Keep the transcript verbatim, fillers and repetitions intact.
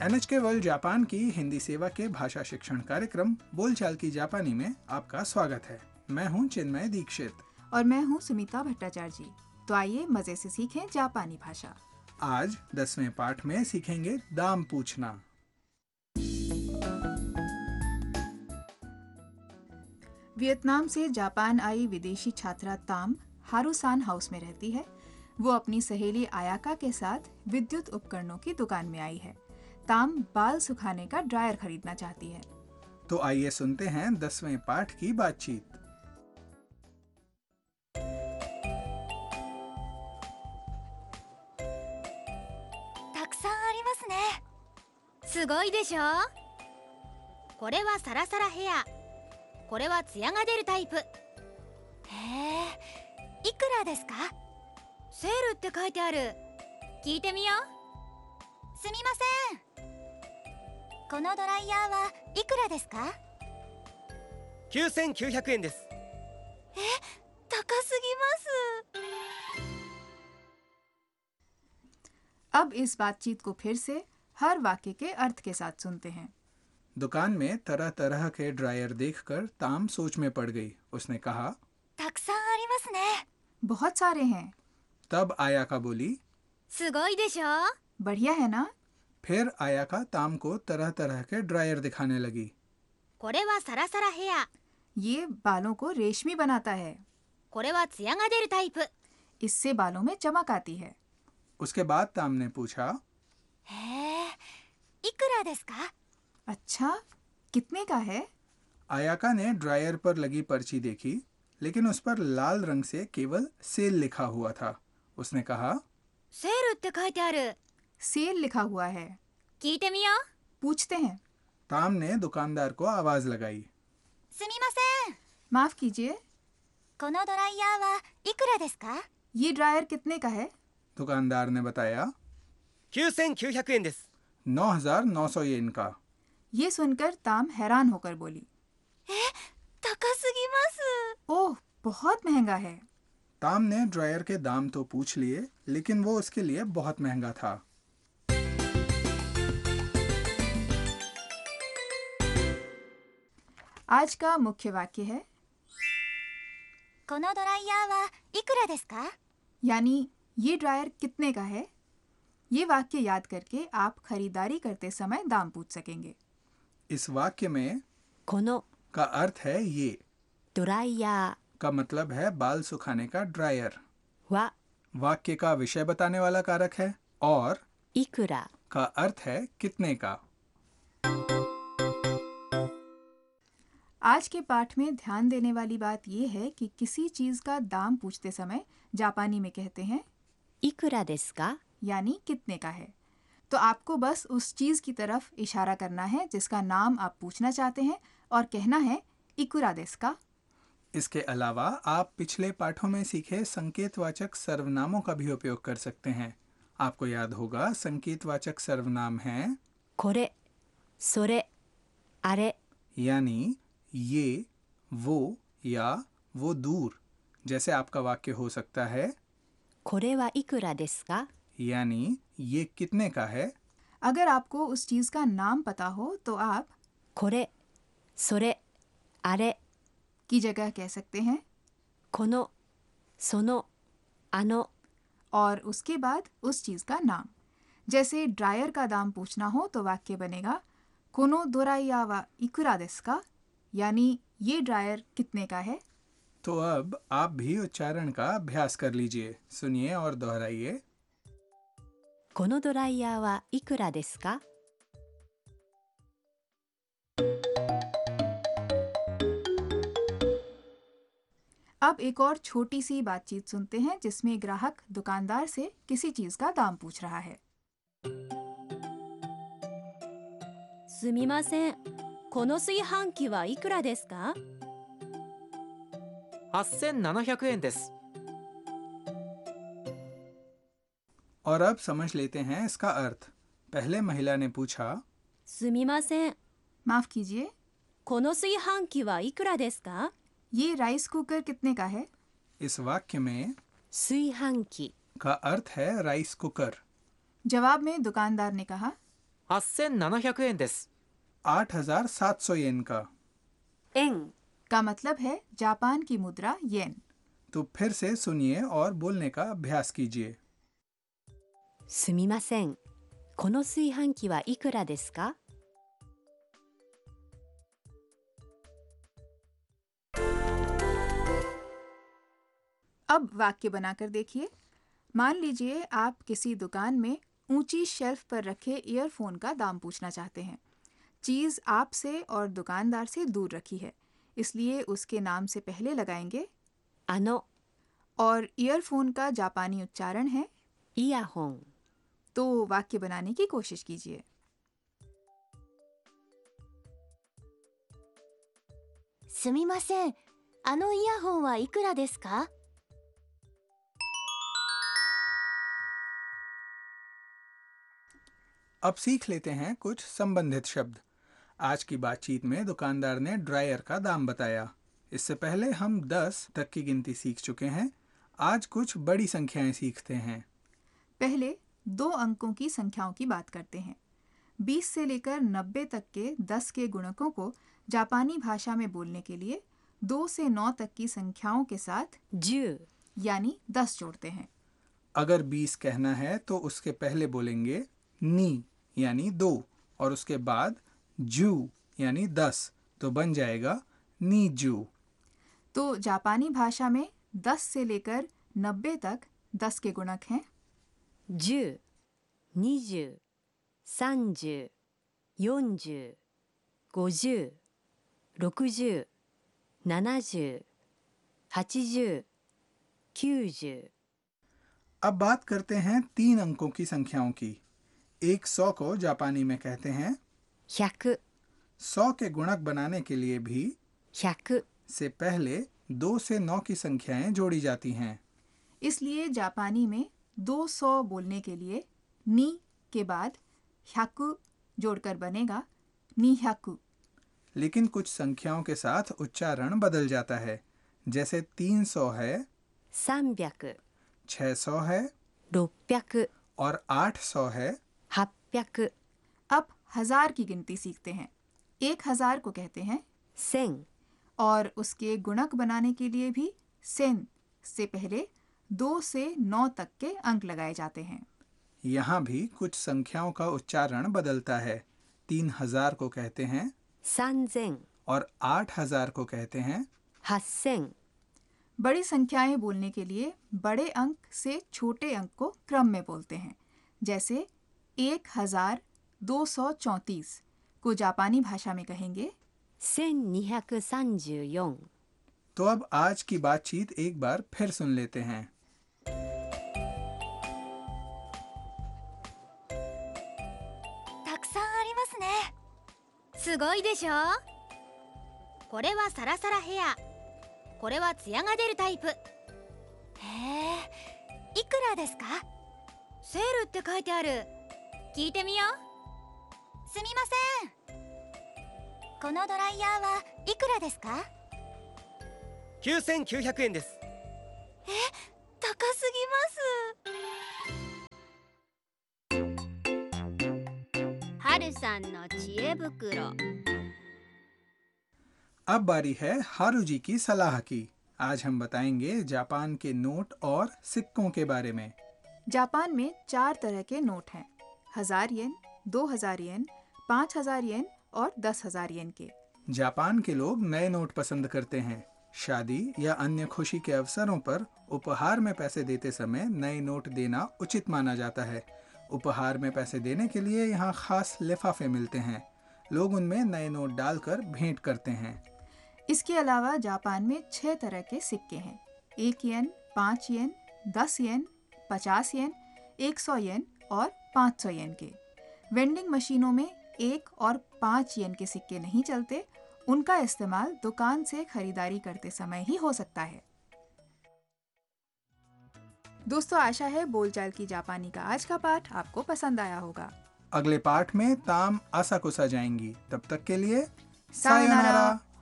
N H के world Japan की हिंदी सेवा के भाषा शिक्षण कार्यक्रम बोलचाल की जापानी में आपका स्वागत है। मैं हूं चिन्मय दीक्षित और मैं हूं सुमिता भट्टाचार्य जी। तो आइए मजे से सीखें जापानी भाषा। आज दसवें पाठ में सीखेंगे दाम पूछना। वियतनाम से जापान आई विदेशी छात्रा ताम हारूसान हाउस में रहती है। वो अपनी सहेली आयाका के साथ विद्युत उपकरणों की दुकान में आई है। ताम बाल सुखाने का ड्रायर खरीदना चाहती है। तो आइए सुनते हैं दसवें पाठ की बातचीत। たくさんありますね。すごいでしょ。これはサラサラヘア、これはツヤが出るタイプ。へえ、いくらですか？セールって書いてある。聞いてみよう。すみません。このドライヤーはいくらですか？ きゅうせんきゅうひゃくえんです。 え、高すぎます。 अब इस बातचीत को फिर से हर वाक्य के अर्थ के साथ सुनते हैं। दुकान में तरह तरह के ड्रायर देखकर ताम सोच में पड़ गई। उसने कहा, たくさんありますね。 बहुत सारे हैं। तब आयाका बोली, すごいでしょ。 बढ़िया है ना। फिर आयाका ताम को तरह तरह के ड्रायर दिखाने लगी। これはサラサラヘア、 ये बालों को रेशमी बनाता है। これはツヤが出るタイプ。 इससे बालों में चमक आती है। उसके बाद ताम ने पूछा, へえ、いくらですか？ अच्छा, कितने का है? आयाका ने ड्रायर पर लगी पर्ची देखी, लेकिन उस पर लाल रंग से केवल सेल लिखा हुआ था। उसने कहा, セールって書いてある。 सेल लिखा हुआ है। 聞いてみよう。 पूछते हैं। ताम ने दुकानदार को आवाज लगाई। すみません。 माफ कीजिए, このドライヤーはいくらですか？ ये ड्रायर कितने का है? दुकानदार ने बताया, きゅうせんきゅうひゃくえんです。 नौ हजार नौ सौ येन का। ये सुनकर ताम हैरान होकर बोली, 高すぎます。 ओह, बहुत महंगा है। ताम ने ड्रायर के दाम तो पूछ लिए, लेकिन वो उसके लिए बहुत महंगा था। आज का मुख्य वाक्य है このドライヤーはいくらですか？ यानी ये ड्रायर कितने का है। ये वाक्य याद करके आप खरीदारी करते समय दाम पूछ सकेंगे। इस वाक्य में この का अर्थ है ये, ドライヤ का मतलब है बाल सुखाने का ड्रायर। ーは वाक्य का विषय बताने वाला कारक है और いくら का अर्थ है कितने का। आज के पाठ में ध्यान देने वाली बात यह है कि किसी चीज का दाम पूछते समय जापानी में कहते हैं いくらですか यानी कितने का है। तो आपको बस उस चीज की तरफ इशारा करना है जिसका नाम आप पूछना चाहते हैं और कहना है इकुरा देsu का। इसके अलावा आप पिछले पाठों में सीखे संकेतवाचक सर्वनामों का भी उपयोग कर सकते हैं। आपको याद होगा, संकेतवाचक सर्वनाम हैं これそれあれ यानी ये, वो या वो दूर। जैसे आपका वाक्य हो सकता है これはいくらですか यानी ये कितने का है। अगर आपको उस चीज का नाम पता हो तो आप これそれあれ की जगह कह सकते हैं このそのあの और उसके बाद उस चीज का नाम। जैसे ड्रायर का दाम पूछना हो तो वाक्य बनेगा このドライヤーはいくらですか यानी ये ड्रायर कितने का है। तो अब आप भी उच्चारण का अभ्यास कर लीजिए। सुनिए और दोहराइए। このドライヤーはいくらですか अब एक और छोटी सी बातचीत सुनते हैं जिसमें ग्राहक दुकानदार से किसी चीज का दाम पूछ रहा है। すみませんこの炊飯器はいくらですかはっせんななひゃくえんです。 और अब समझ लेते हैं इसका अर्थ। पहले महिला ने पूछा, すみません माफ कीजिए, この炊飯器はいくらですか ये राइस कुकर कितने का है। इस वाक्य में 炊飯器 का अर्थ है राइस कुकर। जवाब में दुकानदार ने कहा, はっせんななひゃくえんです。 आठ हजार सात सौ येन का। 円 का मतलब है जापान की मुद्रा येन। तो फिर से सुनिए और बोलने का अभ्यास कीजिए। すみません。この炊飯器はいくらですか？ अब वाक्य बनाकर देखिए। मान लीजिए आप किसी दुकान में ऊंची शेल्फ पर रखे ईयरफोन का दाम पूछना चाहते हैं। चीज़ आपसे और दुकानदार से दूर रखी है, इसलिए उसके नाम से पहले लगाएंगे あの और ईयरफोन का जापानी उच्चारण है। イヤホン तो वाक्य बनाने की कोशिश कीजिए। すみません、あのイヤホンはいくらですか？ अब सीख लेते हैं कुछ संबंधित शब्द। आज की बातचीत में दुकानदार ने ड्रायर का दाम बताया। इससे पहले हम दस तक की गिनती सीख चुके हैं। आज कुछ बड़ी संख्याएं सीखते हैं। पहले दो अंकों की संख्याओं की बात करते हैं। बीस से लेकर नब्बे तक के दस के गुणकों को जापानी भाषा में बोलने के लिए दो से नौ तक की संख्याओं के साथ じゅう यानी दस जोड़ते हैं। अगर बीस कहना है तो उसके पहले बोलेंगे नी यानी दो और उसके बाद जू यानी दस, तो बन जाएगा नीजू। तो जापानी भाषा में दस से लेकर नब्बे तक दस के गुणक हैं じゅう、にじゅう、さんじゅう、よんじゅう、ごじゅう、ろくじゅう、ななじゅう、はちじゅう、きゅうじゅう。 अब बात करते हैं तीन अंकों की संख्याओं की। एक सौ को जापानी में कहते हैं ひゃく、 सौ के गुणक बनाने के लिए भी ひゃく、 से पहले दो से नौ की संख्याएं जोड़ी जाती हैं। इसलिए जापानी में दो सौ बोलने के लिए नी के बाद ह्याकु जोड़कर बनेगा नीह्याकु। लेकिन कुछ संख्याओं के साथ उच्चारण बदल जाता है। जैसे तीन सौ है, さんびゃく、 छह सौ है ろっぴゃく、 और आठ सौ है। はっぴゃく、 अब हजार की गिनती सीखते हैं। एक हजार को कहते हैं 千、 और उसके गुणक बनाने के लिए भी सेन से पहले दो से नौ तक के अंक लगाए जाते हैं। यहाँ भी कुछ संख्याओं का उच्चारण बदलता है। तीन हजार को कहते हैं さんぜん、 और आठ हजार को कहते हैं। はっせん、 बड़ी संख्याएं बोलने के लिए बड़े अंक से छोटे अंक को क्रम में बोलते हैं। जैसे एक हजार दो सौ चौंतीस को जापानी भाषा में कहेंगे せんにひゃくさんじゅうよん。 तो अब आज की बातचीत एक बार फिर सुन लेते हैं। たくさんありますね。すごいでしょ。これはサラサラヘア、これはツヤが出るタイプ。へえ、いくらですか？セールって書いてある。聞いてみよう。すみません、このドライヤーはいくらですか？ きゅうせんきゅうひゃくえんです。 高すぎます。はるさんの知恵袋。 अब बारी है हारू जी की सलाह की। आज हम बताएंगे जापान के नोट और सिक्कों के बारे में। जापान में चार तरह के नोट हैं। हजार येन, दो हजार येन, पाँच हजार येन और दस हजार येन के। जापान के लोग नए नोट पसंद करते हैं। शादी या अन्य खुशी के अवसरों पर उपहार में पैसे देते समय नए नोट देना उचित माना जाता है। उपहार में पैसे देने के लिए यहाँ खास लिफाफे मिलते हैं। लोग उनमें नए नोट डालकर भेंट करते हैं। इसके अलावा जापान में छह तरह के सिक्के हैं। एक येन, पाँच येन, दस येन, पचास येन, एक सौ येन और पाँच सौ येन के। वेंडिंग मशीनों में एक और पाँच येन के सिक्के नहीं चलते। उनका इस्तेमाल दुकान से खरीदारी करते समय ही हो सकता है। दोस्तों, आशा है बोलचाल की जापानी का आज का पाठ आपको पसंद आया होगा। अगले पाठ में ताम आसाकुसा जाएंगी। तब तक के लिए सायोनारा।